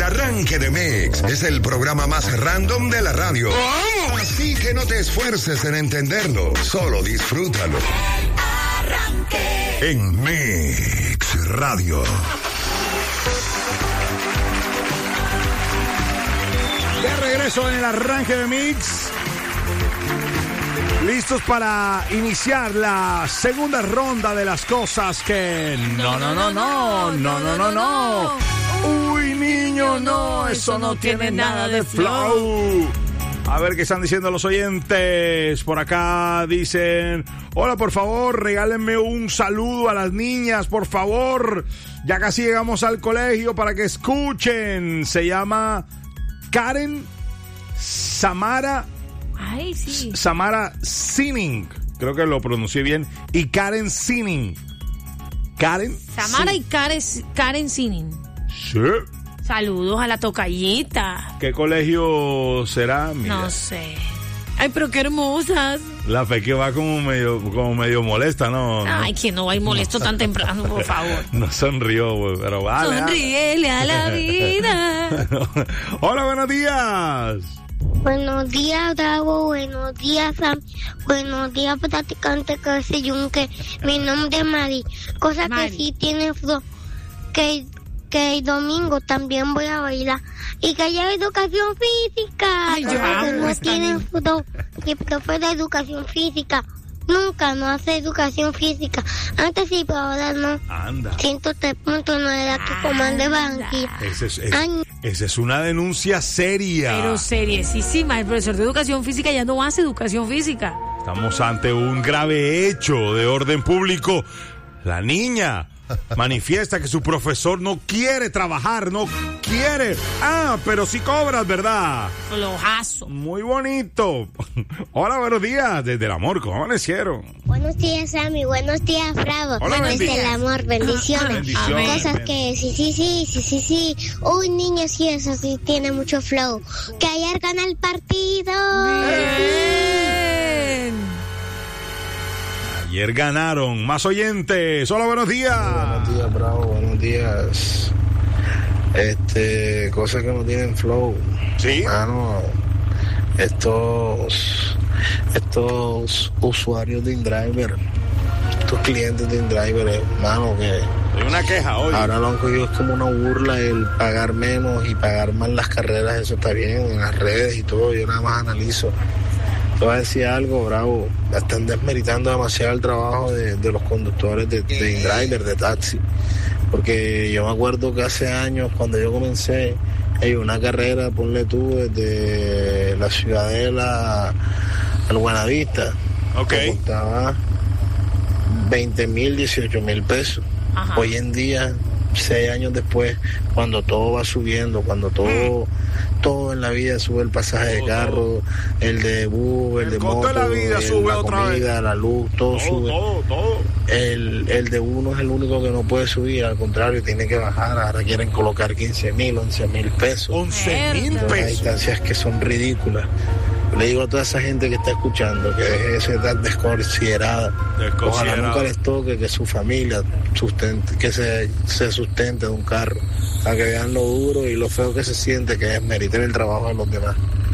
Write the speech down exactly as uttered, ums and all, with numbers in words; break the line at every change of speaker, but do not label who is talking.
Arranque de Mix es el programa más random de la radio. ¡Oh! Así que no te esfuerces en entenderlo, solo disfrútalo. El Arranque en Mix Radio.
De regreso en el Arranque de Mix. Listos para iniciar la segunda ronda de las cosas que... No, no, no, no, no, no, no, no. Uy, niño, no, eso no tiene nada de flow. A ver qué están diciendo los oyentes. Por acá dicen: hola, por favor, regálenme un saludo a las niñas, por favor. Ya casi llegamos al colegio para que escuchen. Se llama Karen Samara.
Ay, sí.
Samara Sinning. Creo que lo pronuncié bien. Y Karen Sinning. Karen.
Samara
Sin-
y Karen, Karen Sinning.
Sí.
Saludos a la tocallita.
¿Qué colegio será? Mira.
No sé. Ay, pero qué hermosas.
La fe que va como medio, como medio molesta, ¿no?
Ay, que no va a ir molesto tan temprano, por favor.
No sonrió, güey, pero vale.
Sonríele a la vida.
Hola, buenos días.
Buenos días, Bravo. Buenos días, Sam. Buenos días, practicante que se yunque. Mi nombre es Mari. Cosa
Mari.
que sí tiene flow. Que, que el domingo también voy a bailar. Y que haya educación física.
Ay, yo
Cosa que
amo
no
esta
tiene
niña.
flow. Mi profe de educación física nunca no hace educación física. Antes sí, pero ahora no.
Anda.
ciento tres punto nueve de aquí, comando de Barranquilla.
Esa es, es-
Ay.
esa es una denuncia seria.
Pero seriesísima. El profesor de educación física ya no hace educación física.
Estamos ante un grave hecho de orden público. La niña manifiesta que su profesor no quiere trabajar, no quiere. Ah, pero sí cobras, ¿verdad?
Flojazo.
Muy bonito. Hola, buenos días. Desde el amor, ¿cómo amanecieron?
Buenos días, Sammy. Buenos días, Bravo.
Hola,
Desde
bendiciones.
el amor, bendiciones.
Bendiciones.
Cosas que sí, sí, sí, sí, sí, sí. Uy, niño, sí, eso sí tiene mucho flow. Que ayer gana el partido.
Bien.
Ayer ganaron. Más oyentes. Hola, buenos días.
Buenos días, Bravo, buenos días. Este, cosas que no tienen flow.
Sí.
Mano, estos, estos usuarios de InDriver, estos clientes de InDriver, hermano, que
Hay una queja hoy.
ahora lo han cogido es como una burla el pagar menos y pagar más las carreras. Eso está bien en las redes y todo. Yo nada más analizo. Te voy a decir algo, Bravo. Están desmeritando demasiado el trabajo de, de los conductores de, de InDriver, de taxi. Porque yo me acuerdo que hace años, cuando yo comencé, hay una carrera, ponle tú, desde la Ciudadela al Buenavista.
Ok.
que costaba veinte mil, dieciocho mil pesos.
Ajá.
Hoy en día, seis años después, cuando todo va subiendo, cuando todo, todo en la vida sube, el pasaje de
Todo,
carro, el de bus, el,
El
de
costo
moto,
de la vida
el-
sube
la
otra vez.
comida, la luz, todo,
Todo,
sube.
todo, todo.
El, el de uno es el único que no puede subir, al contrario, tiene que bajar. Ahora quieren colocar quince mil, once mil pesos.
once mil
Mierda.
Son
pesos.
distancias que son ridículas. Le digo a toda esa gente que está escuchando que deje esa edad desconsiderada. Ojalá
Desconsiderada.
nunca les toque que su familia sustente, que se, se sustente de un carro, para que vean lo duro y lo feo que se siente, que es meritar el trabajo de los demás.